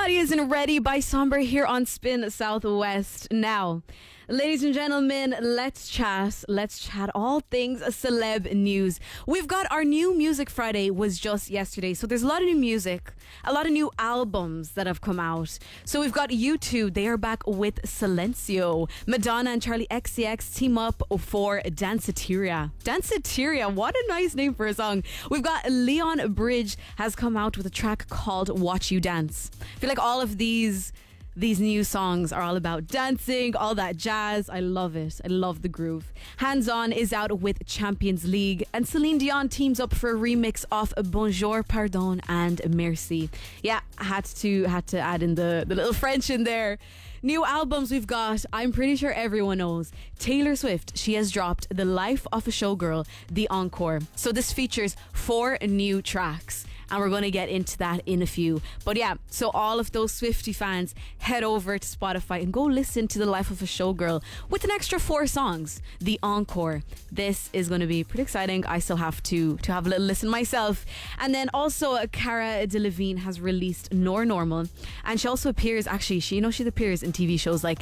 Body Isn't Ready by Somber here on Spin Southwest. Now, ladies and gentlemen, let's chat. Let's chat all things celeb news. We've got our new Music Friday was just yesterday. So there's a lot of new music, a lot of new albums that have come out. So we've got U2. They are back with Silencio. Madonna and Charlie XCX team up for Danceteria. Danceteria, what a nice name for a song. We've got Leon Bridge has come out with a track called Watch You Dance. I feel like all of these new songs are all about dancing, all that jazz. I love it. I love the groove. Hands On is out with Champions League, and Celine Dion teams up for a remix of Bonjour, Pardon and Merci. Yeah, had to add in the little French in there. New albums we've got, I'm pretty sure everyone knows. Taylor Swift, she has dropped The Life of a Showgirl, the Encore. So this features 4 new tracks, and we're going to get into that in a few. But yeah, so all of those Swiftie fans, head over to Spotify and go listen to The Life of a Showgirl with an extra 4 songs, the Encore. This is going to be pretty exciting. I still have to have a little listen myself. And then also Cara Delevingne has released Normal, and she also appears, actually, she appears in TV shows like,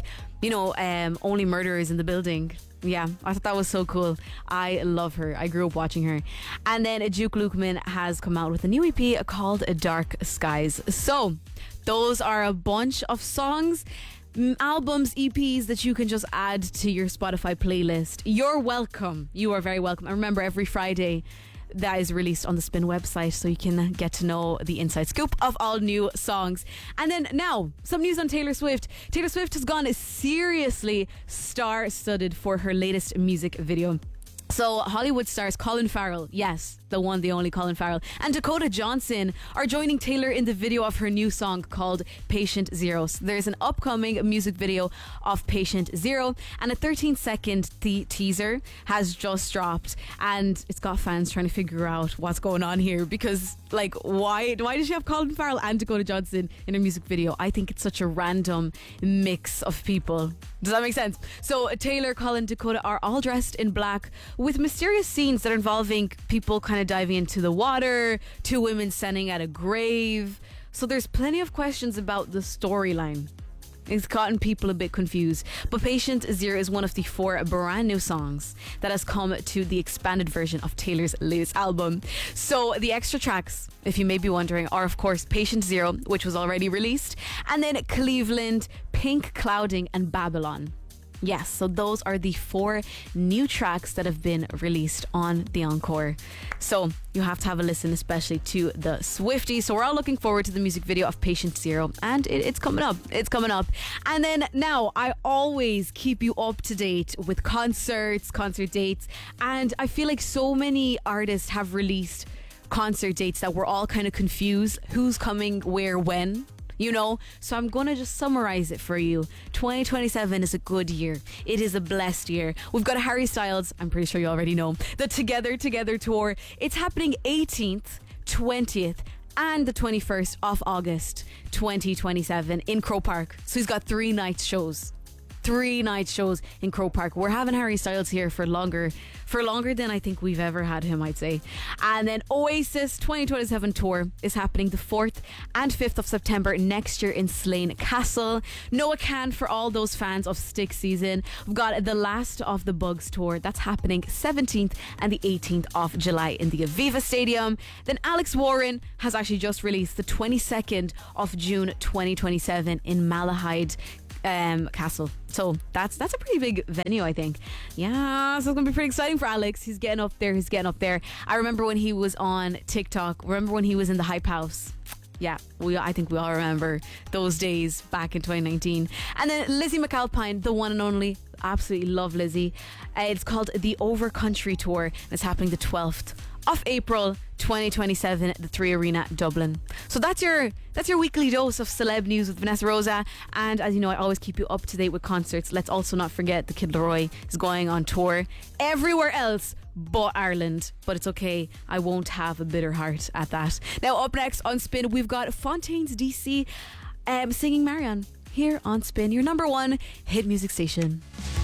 Only Murderers in the Building. Yeah, I thought that was so cool. I love her. I grew up watching her. And then Duke Lukeman has come out with a new EP called Dark Skies. So those are a bunch of songs, albums, EPs that you can just add to your Spotify playlist. You're welcome. You are very welcome. And remember, every Friday that is released on the Spin website, so you can get to know the inside scoop of all new songs. And then now, some news on Taylor Swift. Taylor Swift has gone seriously star-studded for her latest music video. So Hollywood stars Colin Farrell, yes, the one, the only Colin Farrell, and Dakota Johnson are joining Taylor in the video of her new song called Patient Zero. So there's an upcoming music video of Patient Zero, and a 13-second teaser has just dropped, and it's got fans trying to figure out what's going on here, because why does she have Colin Farrell and Dakota Johnson in her music video? I think it's such a random mix of people. Does that make sense? So Taylor, Colin, Dakota are all dressed in black with mysterious scenes that are involving people kind of diving into the water, 2 women standing at a grave. So there's plenty of questions about the storyline. It's gotten people a bit confused. But Patient Zero is one of the 4 brand new songs that has come to the expanded version of Taylor's latest album. So the extra tracks, if you may be wondering, are of course Patient Zero, which was already released, and then Cleveland, Pink Clouding and Babylon. Yes, so those are the 4 new tracks that have been released on the Encore. So you have to have a listen, especially to the Swifties. So we're all looking forward to the music video of Patient Zero, and it's coming up. It's coming up. And then now I always keep you up to date with concerts, concert dates, and I feel like so many artists have released concert dates that we're all kind of confused. Who's coming, where, when? So I'm going to just summarize it for you. 2027 is a good year. It is a blessed year. We've got Harry Styles, I'm pretty sure you already know, the Together tour. It's happening 18th, 20th and the 21st of August 2027 in Croke Park. So he's got 3 night shows. 3 night shows in Croke Park. We're having Harry Styles here for longer than I think we've ever had him, I'd say. And then Oasis 2027 tour is happening the 4th and 5th of September next year in Slane Castle. Noah Can for all those fans of Stick Season. We've got the Last of the Bugs tour that's happening 17th and the 18th of July in the Aviva Stadium. Then Alex Warren has actually just released the 22nd of June 2027 in Malahide Castle. So that's a pretty big venue, I think. Yeah, so it's gonna be pretty exciting for Alex. He's getting up there. I remember when he was on TikTok. Remember when he was in the Hype House? Yeah, I think we all remember those days back in 2019. And then Lizzie McAlpine, the one and only. Absolutely love Lizzie. It's called the Overcountry Tour, and it's happening the 12th of April 2027 at the 3 Arena, Dublin. So that's your weekly dose of celeb news with Vanessa Rosa. And as you know, I always keep you up to date with concerts. Let's also not forget the Kid Laroi is going on tour everywhere else but Ireland. But it's okay, I won't have a bitter heart at that. Now up next on Spin, we've got Fontaines DC singing Marianne here on Spin, your number 1 hit music station.